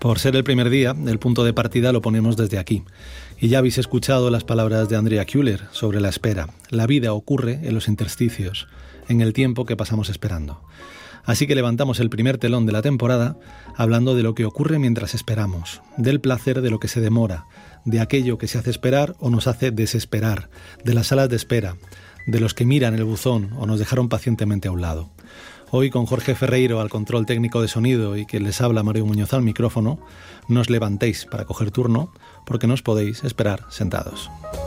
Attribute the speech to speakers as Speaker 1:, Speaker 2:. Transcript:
Speaker 1: Por ser el primer día, el punto de partida lo ponemos desde aquí. Y ya habéis escuchado las palabras de Andrea Kuehler sobre la espera. La vida ocurre en los intersticios, en el tiempo que pasamos esperando. Así que levantamos el primer telón de la temporada hablando de lo que ocurre mientras esperamos, del placer de lo que se demora, de aquello que se hace esperar o nos hace desesperar, de las salas de espera, de los que miran el buzón o nos dejaron pacientemente a un lado. Hoy con Jorge Ferreiro al control técnico de sonido y quien les habla Mario Muñoz al micrófono, no os levantéis para coger turno porque no os podéis esperar sentados.